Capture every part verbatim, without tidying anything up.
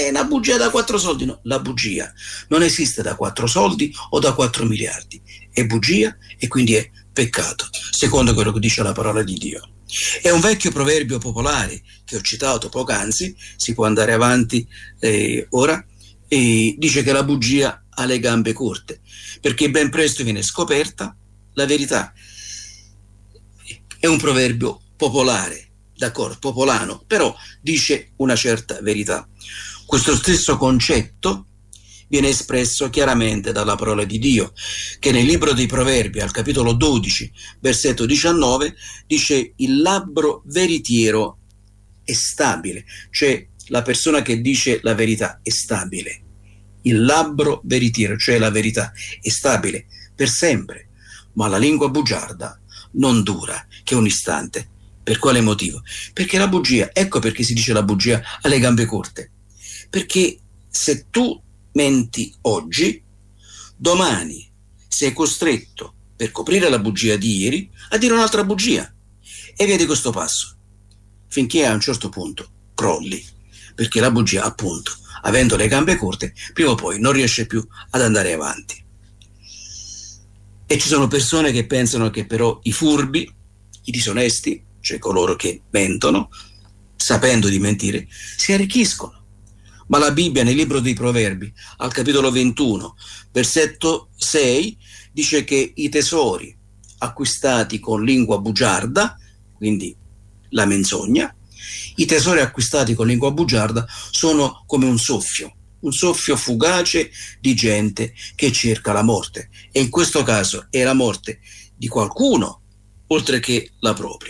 è una bugia da quattro soldi. No, la bugia non esiste da quattro soldi o da quattro miliardi. È bugia e quindi è peccato, secondo quello che dice la parola di Dio. È un vecchio proverbio popolare che ho citato poc'anzi, si può andare avanti eh, ora, e dice che la bugia ha le gambe corte, perché ben presto viene scoperta la verità. È un proverbio popolare, d'accordo, popolano, però dice una certa verità. Questo stesso concetto viene espresso chiaramente dalla parola di Dio, che nel libro dei Proverbi, al capitolo dodici, versetto diciannove, dice: il labbro veritiero è stabile, cioè la persona che dice la verità è stabile. Il labbro veritiero, cioè la verità, è stabile per sempre, ma la lingua bugiarda non dura che un istante. Per quale motivo? Perché la bugia, ecco perché si dice la bugia ha le gambe corte, perché se tu menti oggi, domani sei costretto, per coprire la bugia di ieri, a dire un'altra bugia, e via di questo passo, finché a un certo punto crolli, perché la bugia, appunto, avendo le gambe corte, prima o poi non riesce più ad andare avanti. E ci sono persone che pensano che però i furbi, i disonesti, cioè coloro che mentono, sapendo di mentire, si arricchiscono. Ma la Bibbia nel libro dei Proverbi, al capitolo ventuno, versetto sei, dice che i tesori acquistati con lingua bugiarda, quindi la menzogna, i tesori acquistati con lingua bugiarda sono come un soffio, un soffio fugace di gente che cerca la morte. E in questo caso è la morte di qualcuno, oltre che la propria.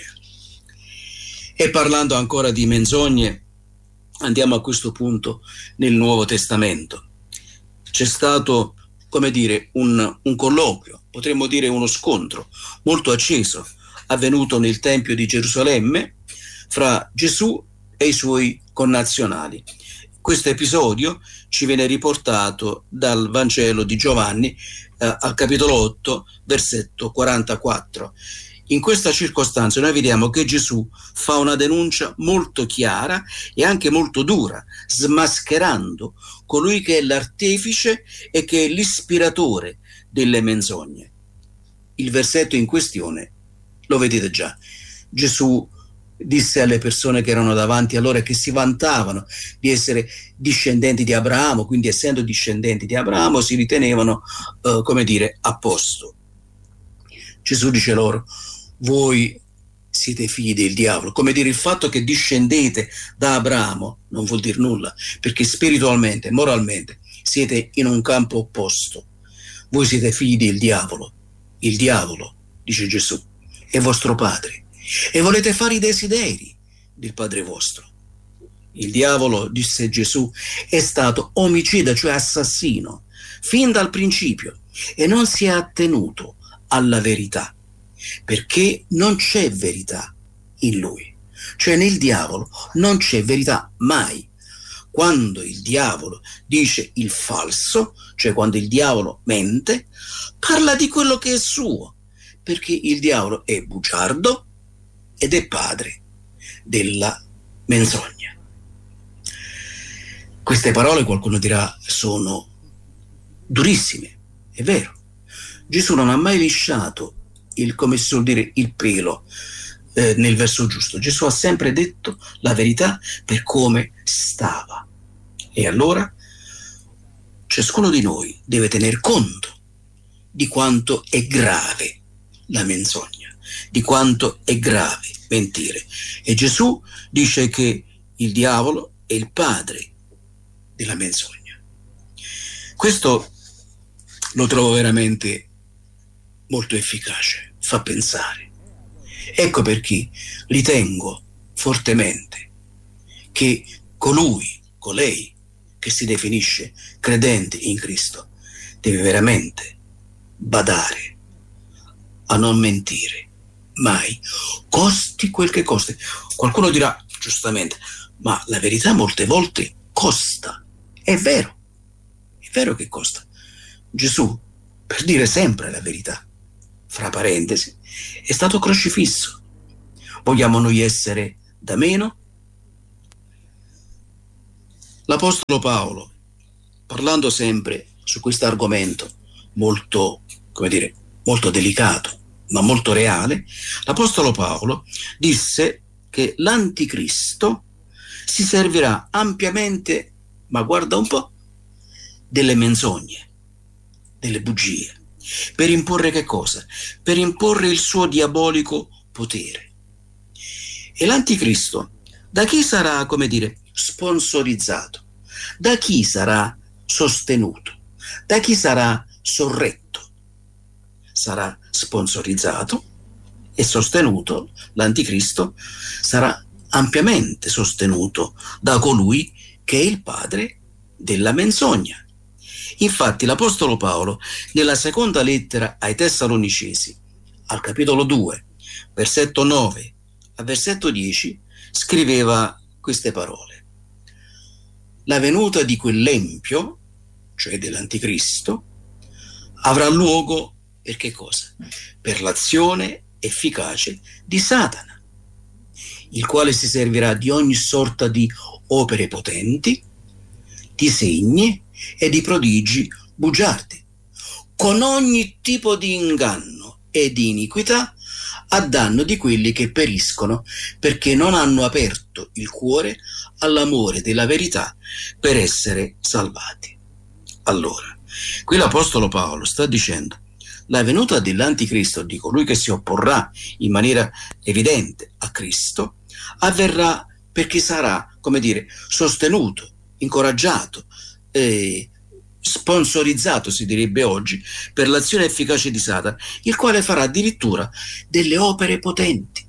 E parlando ancora di menzogne, andiamo a questo punto nel Nuovo Testamento. C'è stato, come dire, un, un colloquio, potremmo dire uno scontro molto acceso, avvenuto nel Tempio di Gerusalemme fra Gesù e i suoi connazionali. Questo episodio ci viene riportato dal Vangelo di Giovanni eh, al capitolo otto, versetto quarantaquattro. In questa circostanza noi vediamo che Gesù fa una denuncia molto chiara e anche molto dura, smascherando colui che è l'artefice e che è l'ispiratore delle menzogne. Il versetto in questione lo vedete già. Gesù disse alle persone che erano davanti a loro e che si vantavano di essere discendenti di Abramo, quindi essendo discendenti di Abramo si ritenevano, eh, come dire, a posto. Gesù dice loro: voi siete figli del diavolo. Come dire, il fatto che discendete da Abramo non vuol dire nulla, perché spiritualmente, moralmente siete in un campo opposto. Voi siete figli del diavolo. Il diavolo, dice Gesù, è vostro padre e volete fare i desideri del padre vostro. Il diavolo, disse Gesù, è stato omicida, cioè assassino, fin dal principio, e non si è attenuto alla verità, perché non c'è verità in lui. Cioè nel diavolo non c'è verità mai. Quando il diavolo dice il falso, cioè quando il diavolo mente, parla di quello che è suo, perché il diavolo è bugiardo ed è padre della menzogna. Queste parole, qualcuno dirà, sono durissime. È vero. Gesù non ha mai lisciato il, come si suol dire, il pelo eh, nel verso giusto. Gesù ha sempre detto la verità per come stava. E allora ciascuno di noi deve tener conto di quanto è grave la menzogna, di quanto è grave mentire. E Gesù dice che il diavolo è il padre della menzogna. Questo lo trovo veramente molto efficace, fa pensare. Ecco perché ritengo fortemente che colui, colei che si definisce credente in Cristo deve veramente badare a non mentire mai, costi quel che costi. Qualcuno dirà giustamente: ma la verità molte volte costa. È vero, è vero che costa. Gesù, per dire sempre la verità, fra parentesi, è stato crocifisso. Vogliamo noi essere da meno? L'Apostolo Paolo, parlando sempre su questo argomento molto, come dire, molto delicato, ma molto reale, l'Apostolo Paolo disse che l'anticristo si servirà ampiamente, ma guarda un po', delle menzogne, delle bugie, per imporre che cosa? Per imporre il suo diabolico potere. E l'anticristo da chi sarà, come dire, sponsorizzato? Da chi sarà sostenuto? Da chi sarà sorretto? Sarà sponsorizzato e sostenuto, l'anticristo sarà ampiamente sostenuto da colui che è il padre della menzogna. Infatti l'Apostolo Paolo, nella seconda lettera ai Tessalonicesi, al capitolo due, versetto nove a versetto dieci, scriveva queste parole: la venuta di quell'empio, cioè dell'anticristo, avrà luogo per che cosa? Per l'azione efficace di Satana, il quale si servirà di ogni sorta di opere potenti, di segni e di prodigi bugiardi, con ogni tipo di inganno e di iniquità a danno di quelli che periscono perché non hanno aperto il cuore all'amore della verità per essere salvati. Allora, qui l'Apostolo Paolo sta dicendo: la venuta dell'anticristo, di colui che si opporrà in maniera evidente a Cristo, avverrà perché sarà, come dire, sostenuto, incoraggiato, eh, sponsorizzato, si direbbe oggi, per l'azione efficace di Satana, il quale farà addirittura delle opere potenti.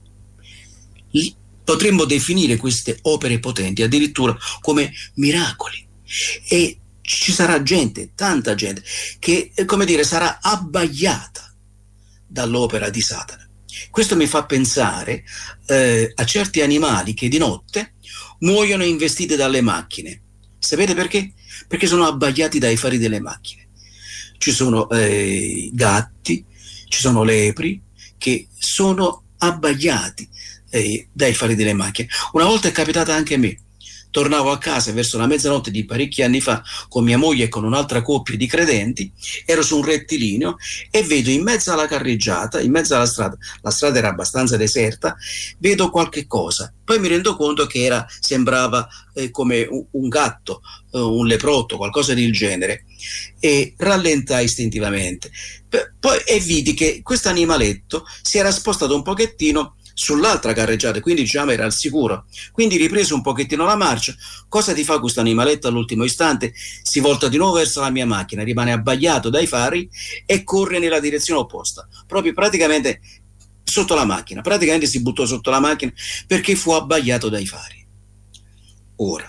Potremmo definire queste opere potenti addirittura come miracoli, e ci sarà gente, tanta gente, che, come dire, sarà abbagliata dall'opera di Satana. Questo mi fa pensare eh, a certi animali che di notte muoiono investiti dalle macchine. Sapete perché? Perché sono abbagliati dai fari delle macchine. Ci sono eh, gatti, ci sono lepri che sono abbagliati eh, dai fari delle macchine. Una volta è capitata anche a me. Tornavo a casa verso la mezzanotte di parecchi anni fa con mia moglie e con un'altra coppia di credenti, ero su un rettilineo e vedo in mezzo alla carreggiata, in mezzo alla strada, la strada era abbastanza deserta, vedo qualche cosa, poi mi rendo conto che era, sembrava eh, come un, un gatto, eh, un leprotto, qualcosa del genere, e rallentai istintivamente. P- poi e vidi che questo animaletto si era spostato un pochettino sull'altra carreggiata, quindi diciamo era al sicuro. Quindi ripreso un pochettino la marcia. Cosa ti fa questo animaletto all'ultimo istante? Si volta di nuovo verso la mia macchina, rimane abbagliato dai fari e corre nella direzione opposta, proprio praticamente sotto la macchina, praticamente si buttò sotto la macchina perché fu abbagliato dai fari. Ora,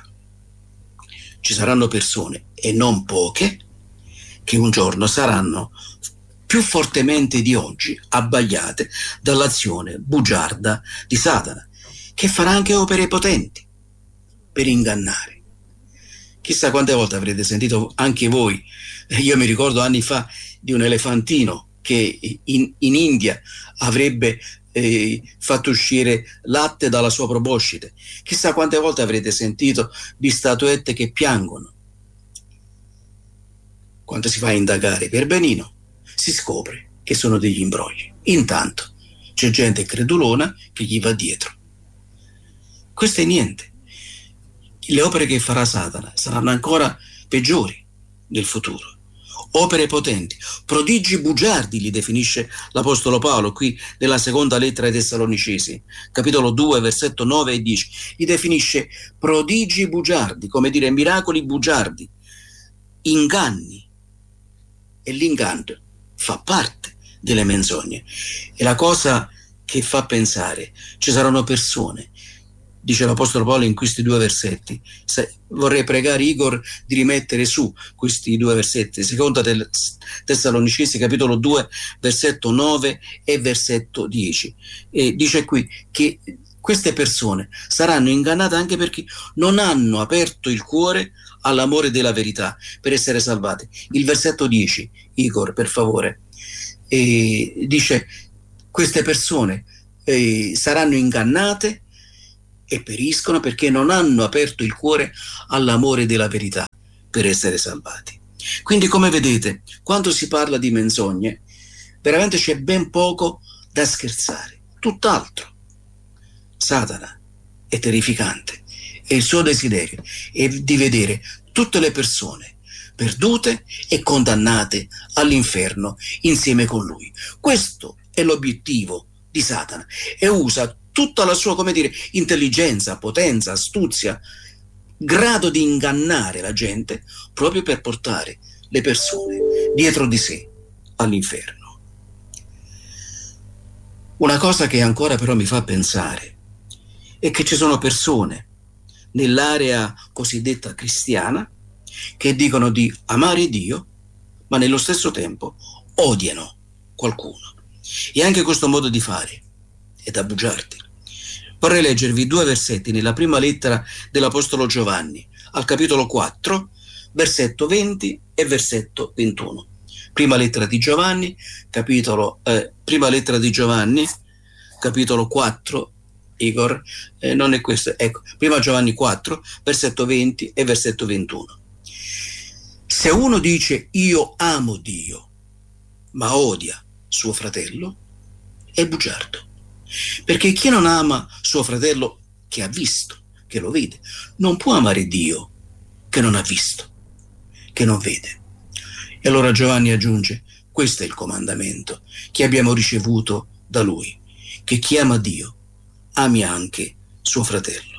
ci saranno persone, e non poche, che un giorno saranno più fortemente di oggi abbagliate dall'azione bugiarda di Satana, che farà anche opere potenti per ingannare. Chissà quante volte avrete sentito anche voi, io mi ricordo anni fa di un elefantino che in, in India avrebbe eh, fatto uscire latte dalla sua proboscide. Chissà quante volte avrete sentito di statuette che piangono. Quando si fa a indagare per benino, si scopre che sono degli imbrogli. Intanto c'è gente credulona che gli va dietro. Questo è niente. Le opere che farà Satana saranno ancora peggiori nel futuro. Opere potenti, prodigi bugiardi li definisce l'Apostolo Paolo qui nella seconda lettera ai Tessalonicesi, capitolo due, versetto nove e dieci. Li definisce prodigi bugiardi, come dire miracoli bugiardi, inganni. E l'inganno fa parte delle menzogne. E la cosa che fa pensare, ci saranno persone, dice l'Apostolo Paolo in questi due versetti, se, vorrei pregare Igor di rimettere su questi due versetti, seconda Tessalonicesi capitolo due versetto nove e versetto dieci, e dice qui che queste persone saranno ingannate anche perché non hanno aperto il cuore all'amore della verità per essere salvati. Il versetto dieci, Igor, per favore, eh, dice: queste persone eh, saranno ingannate e periscono perché non hanno aperto il cuore all'amore della verità per essere salvati. Quindi, come vedete, quando si parla di menzogne, veramente c'è ben poco da scherzare, tutt'altro. Satana è terrificante e il suo desiderio è di vedere tutte le persone perdute e condannate all'inferno insieme con lui. Questo è l'obiettivo di Satana e usa tutta la sua, come dire, intelligenza, potenza, astuzia, grado di ingannare la gente proprio per portare le persone dietro di sé all'inferno. Una cosa che ancora però mi fa pensare è che ci sono persone nell'area cosiddetta cristiana che dicono di amare Dio, ma nello stesso tempo odiano qualcuno. E anche questo modo di fare è da bugiardi. Vorrei leggervi due versetti nella prima lettera dell'Apostolo Giovanni, al capitolo quattro, versetto venti e versetto ventuno. Prima lettera di Giovanni, capitolo, eh, prima lettera di Giovanni, capitolo quattro, Igor, eh, non è questo, ecco, prima Giovanni quattro, versetto venti e versetto ventuno. Se uno dice io amo Dio, ma odia suo fratello, è bugiardo. Perché chi non ama suo fratello che ha visto, che lo vede, non può amare Dio che non ha visto, che non vede. E allora Giovanni aggiunge, questo è il comandamento che abbiamo ricevuto da lui, che chi ama Dio ami anche suo fratello.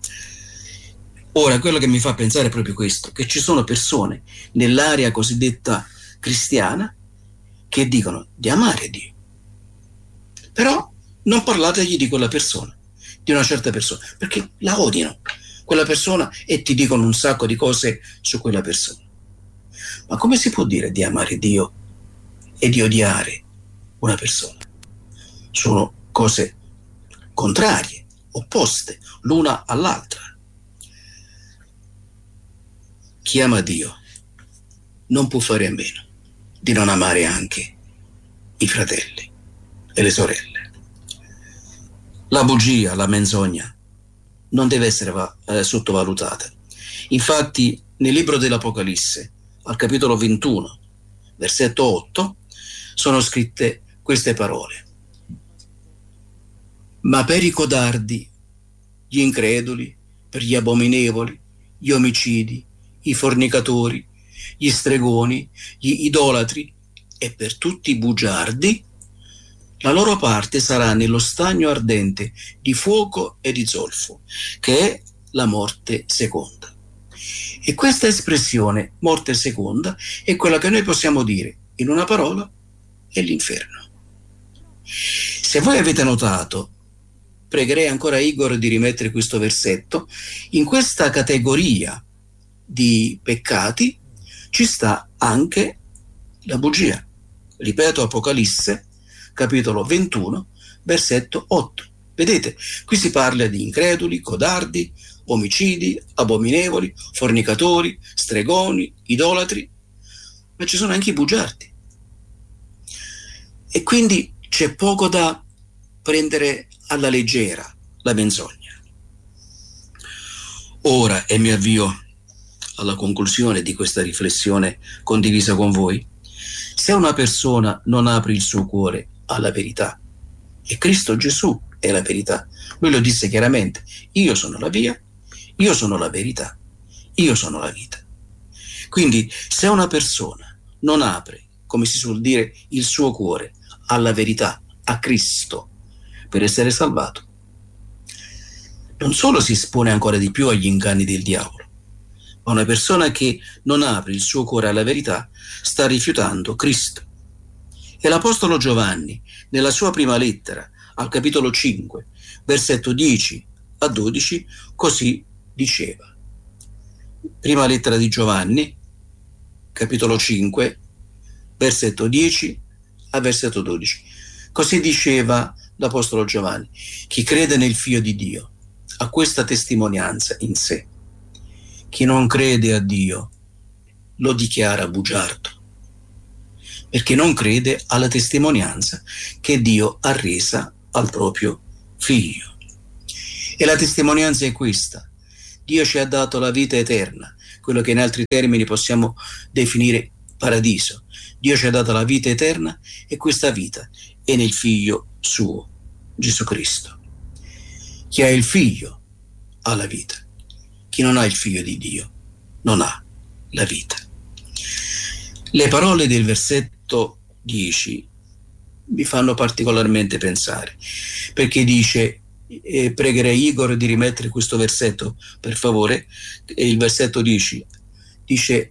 Ora, quello che mi fa pensare è proprio questo, che ci sono persone nell'area cosiddetta cristiana che dicono di amare Dio, però non parlategli di quella persona, di una certa persona, perché la odiano, quella persona, e ti dicono un sacco di cose su quella persona. Ma come si può dire di amare Dio e di odiare una persona? Sono cose contrarie, opposte l'una all'altra. Chi ama Dio non può fare a meno di non amare anche i fratelli e le sorelle. La bugia, la menzogna non deve essere eh, sottovalutata. Infatti, nel libro dell'Apocalisse, al capitolo ventuno, versetto otto, sono scritte queste parole. Ma per i codardi, gli increduli, per gli abominevoli, gli omicidi, i fornicatori, gli stregoni, gli idolatri e per tutti i bugiardi, la loro parte sarà nello stagno ardente di fuoco e di zolfo, che è la morte seconda. E questa espressione, morte seconda, è quella che noi possiamo dire in una parola, è l'inferno. Se voi avete notato, pregherei ancora Igor di rimettere questo versetto, in questa categoria di peccati ci sta anche la bugia. Ripeto, Apocalisse, capitolo ventuno, versetto otto. Vedete, qui si parla di increduli, codardi, omicidi, abominevoli, fornicatori, stregoni, idolatri, ma ci sono anche i bugiardi. E quindi c'è poco da prendere alla leggera la menzogna. Ora, e mi avvio alla conclusione di questa riflessione condivisa con voi, se una persona non apre il suo cuore alla verità, e Cristo Gesù è la verità, lui lo disse chiaramente, io sono la via, io sono la verità, io sono la vita. Quindi se una persona non apre, come si suol dire, il suo cuore alla verità, a Cristo, per essere salvato, non solo si espone ancora di più agli inganni del diavolo, ma una persona che non apre il suo cuore alla verità sta rifiutando Cristo. E l'Apostolo Giovanni, nella sua prima lettera, al capitolo cinque, versetto dieci a dodici, così diceva. Prima lettera di Giovanni, capitolo cinque, versetto dieci a versetto dodici. Così diceva l'Apostolo Giovanni: chi crede nel Figlio di Dio ha questa testimonianza in sé. Chi non crede a Dio lo dichiara bugiardo, perché non crede alla testimonianza che Dio ha resa al proprio Figlio. E la testimonianza è questa: Dio ci ha dato la vita eterna, quello che in altri termini possiamo definire paradiso. Dio ci ha dato la vita eterna e questa vita è nel Figlio suo, Gesù Cristo. Chi ha il Figlio ha la vita. Chi non ha il Figlio di Dio non ha la vita. Le parole del versetto dieci mi fanno particolarmente pensare, perché dice, e pregherei Igor di rimettere questo versetto per favore, e il versetto dieci dice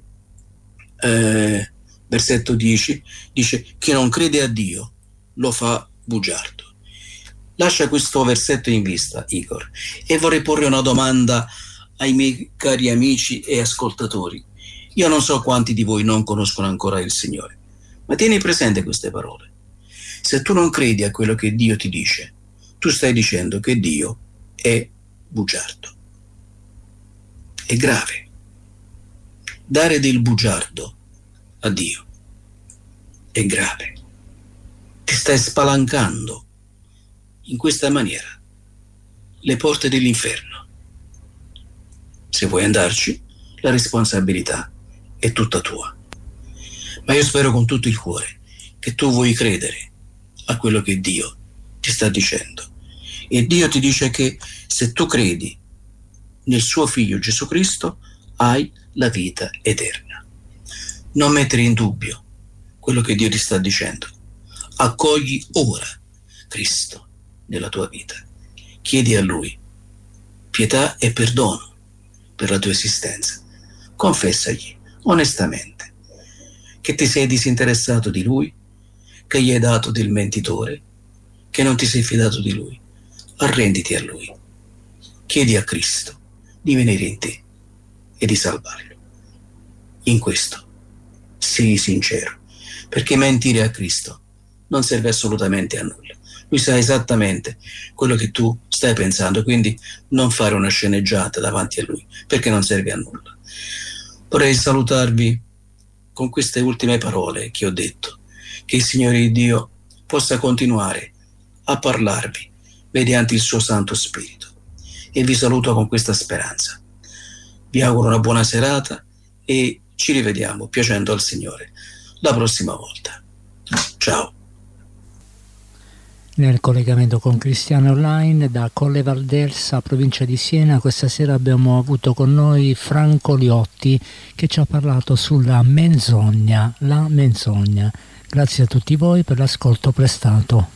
eh, versetto dieci dice: chi non crede a Dio lo fa bugiardo. Lascia questo versetto in vista, Igor, e vorrei porre una domanda ai miei cari amici e ascoltatori. Io non so quanti di voi non conoscono ancora il Signore, ma tieni presente queste parole. Se tu non credi a quello che Dio ti dice, tu stai dicendo che Dio è bugiardo. È grave. Dare del bugiardo a Dio è grave. Ti stai spalancando in questa maniera le porte dell'inferno. Se vuoi andarci, la responsabilità è tutta tua. Ma io spero con tutto il cuore che tu vuoi credere a quello che Dio ti sta dicendo. E Dio ti dice che se tu credi nel suo Figlio Gesù Cristo hai la vita eterna. Non mettere in dubbio quello che Dio ti sta dicendo. Accogli ora Cristo nella tua vita. Chiedi a Lui pietà e perdono per la tua esistenza. Confessagli onestamente che ti sei disinteressato di Lui, che gli hai dato del mentitore, che non ti sei fidato di Lui. Arrenditi a Lui. Chiedi a Cristo di venire in te e di salvarlo. In questo sii sincero, perché mentire a Cristo non serve assolutamente a nulla. Lui sa esattamente quello che tu stai pensando, quindi non fare una sceneggiata davanti a Lui, perché non serve a nulla. Vorrei salutarvi con queste ultime parole che ho detto, che il Signore Dio possa continuare a parlarvi mediante il suo Santo Spirito. E vi saluto con questa speranza. Vi auguro una buona serata e ci rivediamo, piacendo al Signore, la prossima volta. Ciao. Nel collegamento con Cristiano Online da Colle Valdelsa, provincia di Siena, questa sera abbiamo avuto con noi Franco Liotti che ci ha parlato sulla menzogna, la menzogna. Grazie a tutti voi per l'ascolto prestato.